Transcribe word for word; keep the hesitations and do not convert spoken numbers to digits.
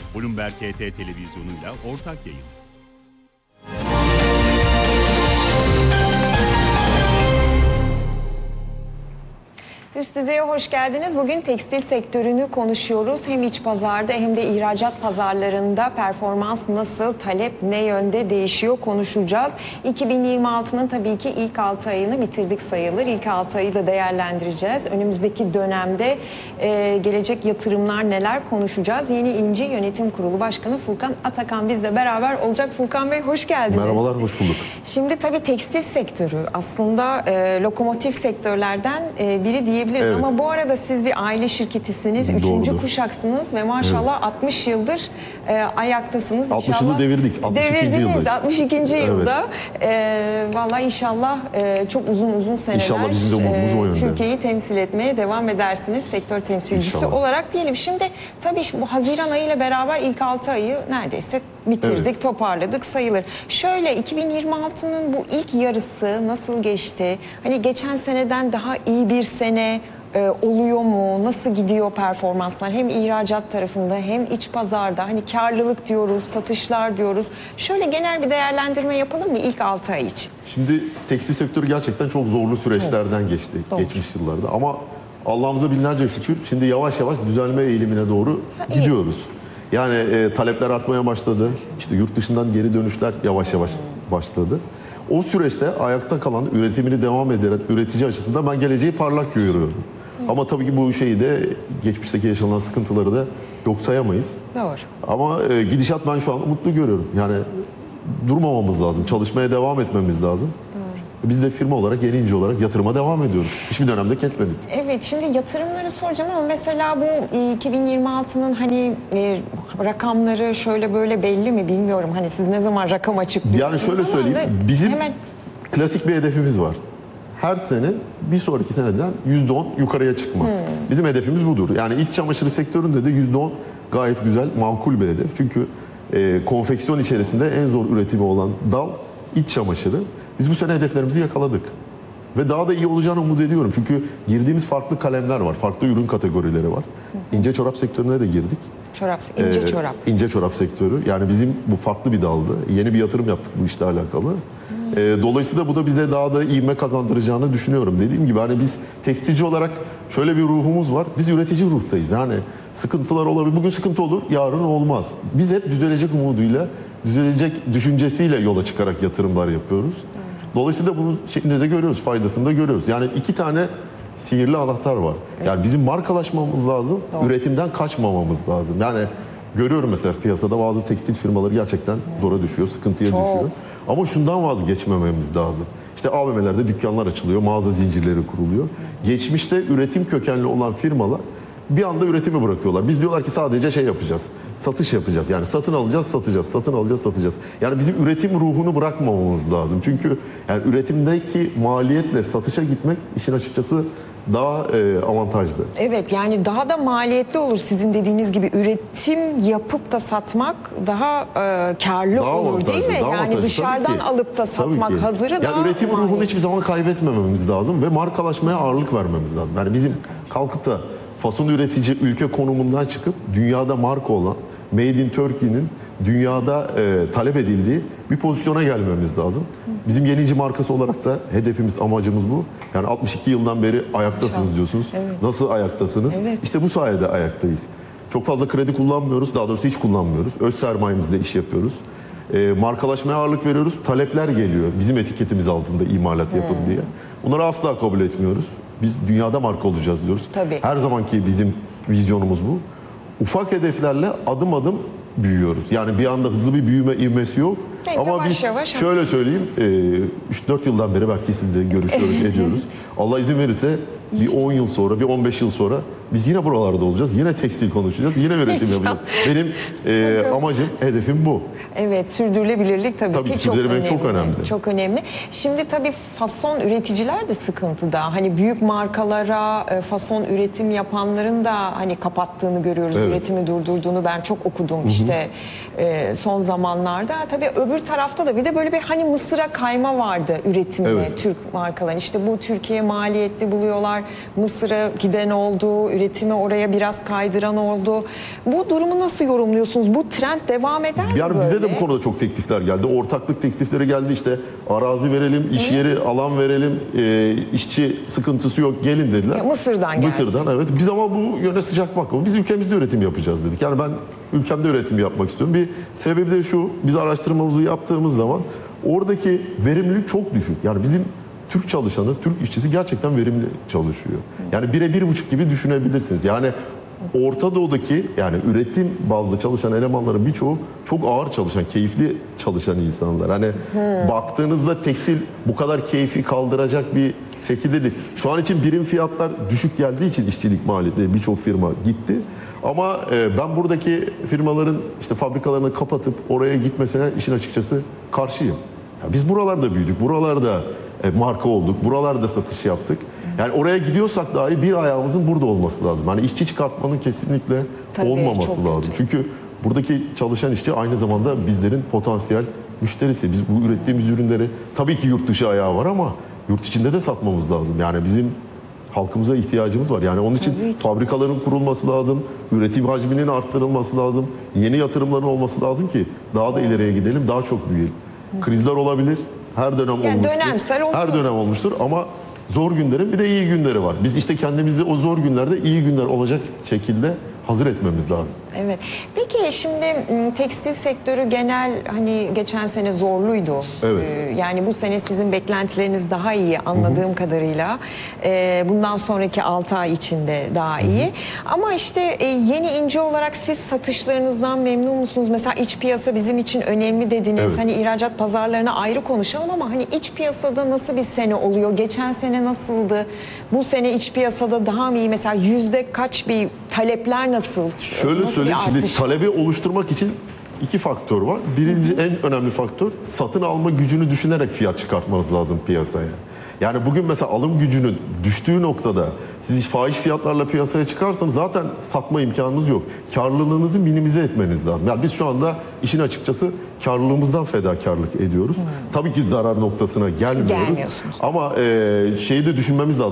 Bloomberg H T televizyonuyla ortak yayın. Üst Düzey'e hoş geldiniz. Bugün tekstil sektörünü konuşuyoruz. Hem iç pazarda hem de ihracat pazarlarında performans nasıl, talep ne yönde değişiyor konuşacağız. iki bin yirmi altının tabii ki ilk altı ayını bitirdik sayılır. İlk altı ayı da değerlendireceğiz. Önümüzdeki dönemde e, gelecek yatırımlar neler konuşacağız. Yeni İnci Yönetim Kurulu Başkanı Furkan Atakan bizle beraber olacak. Furkan Bey hoş geldiniz. Merhabalar, hoş bulduk. Şimdi tabii tekstil sektörü aslında e, lokomotif sektörlerden e, biri diye Evet. Ama bu arada siz bir aile şirketisiniz, üçüncü kuşaksınız ve maşallah evet. altmış yıldır e, ayaktasınız. altmış yılı devirdik, altmış ikinci yıldayız. altmış ikinci evet. yılda. E, vallahi inşallah e, çok uzun uzun seneler İnşallah bizim de umudumuz o yönde. Türkiye'yi temsil etmeye devam edersiniz sektör temsilcisi İnşallah. olarak diyelim. Şimdi tabii bu Haziran ayı ile beraber ilk altı ayı neredeyse bitirdik, evet. toparladık sayılır. Şöyle iki bin yirmi altının bu ilk yarısı nasıl geçti? Hani geçen seneden daha iyi bir sene e, oluyor mu? Nasıl gidiyor performanslar? Hem ihracat tarafında hem iç pazarda. Hani karlılık diyoruz, satışlar diyoruz. Şöyle genel bir değerlendirme yapalım mı ilk altı ay için? Şimdi tekstil sektörü gerçekten çok zorlu süreçlerden evet. geçti Doğru. geçmiş yıllarda. Ama Allah'ımıza binlerce şükür şimdi yavaş yavaş düzelme eğilimine doğru ha, gidiyoruz. İyi. Yani e, talepler artmaya başladı. İşte yurt dışından geri dönüşler yavaş yavaş başladı. O süreçte ayakta kalan, üretimini devam eden üretici açısından ben geleceği parlak görüyorum. Hı. Ama tabii ki bu şeyi de geçmişteki yaşanan sıkıntıları da yok sayamayız. Doğru. Ama e, gidişat ben şu an mutlu görüyorum. Yani durmamamız lazım, çalışmaya devam etmemiz lazım. Biz de firma olarak, Yeni İnci olarak yatırıma devam ediyoruz. Hiçbir dönemde kesmedik. Evet, şimdi yatırımları soracağım ama mesela bu iki bin yirmi altının hani e, rakamları şöyle böyle belli mi bilmiyorum. Hani siz ne zaman rakam açıklıyorsunuz? Yani şöyle söyleyeyim, bizim hemen... klasik bir hedefimiz var. Her sene bir sonraki seneden yüzde on yukarıya çıkma. Hmm. Bizim hedefimiz budur. Yani iç çamaşırı sektöründe de yüzde on gayet güzel, makul bir hedef. Çünkü e, konfeksiyon içerisinde en zor üretimi olan dal iç çamaşırı. Biz bu sene hedeflerimizi yakaladık. Ve daha da iyi olacağını umut ediyorum. Çünkü girdiğimiz farklı kalemler var, farklı ürün kategorileri var. İnce çorap sektörüne de girdik. Çorap, ince ee, çorap. İnce çorap sektörü. Yani bizim bu farklı bir daldı. Yeni bir yatırım yaptık bu işle alakalı. Hmm. Ee, dolayısıyla bu da bize daha da ivme kazandıracağını düşünüyorum. Dediğim gibi hani biz tekstilci olarak şöyle bir ruhumuz var. Biz üretici ruhtayız. Yani sıkıntılar olabilir. Bugün sıkıntı olur, yarın olmaz. Biz hep düzelecek umuduyla, düzelecek düşüncesiyle yola çıkarak yatırımlar yapıyoruz. Hmm. Dolayısıyla bunu şeklinde de görüyoruz, faydasını da görüyoruz. Yani iki tane sihirli anahtar var. Evet. Yani bizim markalaşmamız lazım, Doğru. üretimden kaçmamamız lazım. Yani görüyorum mesela piyasada bazı tekstil firmaları gerçekten zora düşüyor, sıkıntıya Çok. düşüyor. Ama şundan vazgeçmememiz lazım. İşte A V M'lerde dükkanlar açılıyor, mağaza zincirleri kuruluyor. Geçmişte üretim kökenli olan firmalar bir anda üretimi bırakıyorlar. Biz diyorlar ki sadece şey yapacağız, satış yapacağız. Yani satın alacağız, satacağız, satın alacağız, satacağız. Yani bizim üretim ruhunu bırakmamamız lazım. Çünkü yani üretimdeki maliyetle satışa gitmek işin açıkçası daha e, avantajlı. Evet, yani daha da maliyetli olur sizin dediğiniz gibi. Üretim yapıp da satmak daha e, karlı daha olur değil mi? Yani dışarıdan alıp da satmak hazırı yani daha üretim maliyetli. Ruhunu hiçbir zaman kaybetmememiz lazım ve markalaşmaya ağırlık vermemiz lazım. Yani bizim kalkıp da fason üretici ülke konumundan çıkıp dünyada marka olan Made in Turkey'nin dünyada e, talep edildiği bir pozisyona gelmemiz lazım. Bizim Yeni İnci markası olarak da hedefimiz, amacımız bu. Yani altmış iki yıldan beri ayaktasınız diyorsunuz. Evet. Nasıl ayaktasınız? Evet. İşte bu sayede ayaktayız. Çok fazla kredi kullanmıyoruz, daha doğrusu hiç kullanmıyoruz. Öz sermayemizle iş yapıyoruz. E, markalaşmaya ağırlık veriyoruz. Talepler geliyor bizim etiketimiz altında imalat yapın hmm. diye. Bunları asla kabul etmiyoruz. Biz dünyada marka olacağız diyoruz. Tabii. Her zamanki bizim vizyonumuz bu. Ufak hedeflerle adım adım büyüyoruz. Yani bir anda hızlı bir büyüme ivmesi yok. Evet, ama yavaş biz yavaş şöyle söyleyeyim, üç dört yıldan beri belki sizinle görüşüyoruz, ediyoruz. Allah izin verirse bir on yıl sonra, bir on beş yıl sonra biz yine buralarda olacağız. Yine tekstil konuşacağız, yine üretim yapacağız. Benim e, amacım, hedefim bu. Evet, sürdürülebilirlik tabii, tabii ki çok önemli. çok önemli. Çok önemli. Şimdi tabii fason üreticiler de sıkıntıda. Hani büyük markalara fason üretim yapanların da hani kapattığını görüyoruz. Evet. Üretimi durdurduğunu ben çok okudum Hı -hı. işte son zamanlarda. Tabii öbür öbür tarafta da bir de böyle bir hani Mısır'a kayma vardı üretimde Evet. Türk markaların. İşte bu Türkiye maliyetli buluyorlar. Mısır'a giden oldu, üretimi oraya biraz kaydıran oldu. Bu durumu nasıl yorumluyorsunuz? Bu trend devam eder mi Yani böyle? bize de bu konuda çok teklifler geldi. Ortaklık teklifleri geldi, işte arazi verelim, iş yeri alan verelim, e, işçi sıkıntısı yok, gelin dediler. Ya Mısır'dan geldi. Mısır'dan, evet. Biz ama bu yöne sıcak bakmamız. Biz ülkemizde üretim yapacağız dedik. Yani ben ülkemde üretim yapmak istiyorum. Bir sebebi de şu: biz araştırmamızı yaptığımız zaman oradaki verimlilik çok düşük. Yani bizim Türk çalışanı, Türk işçisi gerçekten verimli çalışıyor. Yani bire bir buçuk gibi düşünebilirsiniz. Yani Orta Doğu'daki, yani üretim bazlı çalışan elemanların birçoğu çok ağır çalışan, keyifli çalışan insanlar. Hani baktığınızda tekstil bu kadar keyfi kaldıracak bir şekilde değil. Şu an için birim fiyatlar düşük geldiği için işçilik maliyeti birçok firma gitti. Ama e, ben buradaki firmaların işte fabrikalarını kapatıp oraya gitmesine işin açıkçası karşıyım. Ya biz buralarda büyüdük, buralarda e, marka olduk, buralarda satış yaptık. Yani oraya gidiyorsak dahi bir ayağımızın burada olması lazım. Hani işçi çıkartmanın kesinlikle Tabii, olmaması çok lazım. kötü. Çünkü buradaki çalışan işçi aynı zamanda bizlerin potansiyel müşterisi. Biz bu ürettiğimiz ürünleri, tabii ki yurt dışı ayağı var ama yurt içinde de satmamız lazım. Yani bizim halkımıza ihtiyacımız var. Yani onun için Tabii ki. fabrikaların kurulması lazım, üretim hacminin arttırılması lazım, yeni yatırımların olması lazım ki daha da ileriye gidelim, daha çok büyüyelim. Krizler olabilir, her dönem Yani olmuştur. dönemsel olur. Her dönem olmuştur ama zor günlerin bir de iyi günleri var. Biz işte kendimizi o zor günlerde iyi günler olacak şekilde hazır etmemiz lazım. Evet. Peki şimdi m, tekstil sektörü genel, hani geçen sene zorluydu. Evet. Ee, yani bu sene sizin beklentileriniz daha iyi anladığım kadarıyla. Ee, bundan sonraki altı ay içinde daha iyi. Ama işte e, yeni ince olarak siz satışlarınızdan memnun musunuz? Mesela iç piyasa bizim için önemli dediniz. Evet. Hani ihracat pazarlarına ayrı konuşalım ama hani iç piyasada nasıl bir sene oluyor? Geçen sene nasıldı? Bu sene iç piyasada daha mı iyi? Mesela yüzde kaç bir talepler nasıl? Şöyle Nasıl bir söyleyeyim, şimdi artış? talebi oluşturmak için iki faktör var. Birinci, en önemli faktör, satın alma gücünü düşünerek fiyat çıkartmanız lazım piyasaya. Yani bugün mesela alım gücünün düştüğü noktada siz hiç fahiş fiyatlarla piyasaya çıkarsanız zaten satma imkanınız yok. Karlılığınızı minimize etmeniz lazım. Yani biz şu anda işin açıkçası karlılığımızdan fedakarlık ediyoruz. Tabii ki zarar noktasına gelmiyoruz. Gelmiyorsunuz. Ama e, şeyi de düşünmemiz lazım.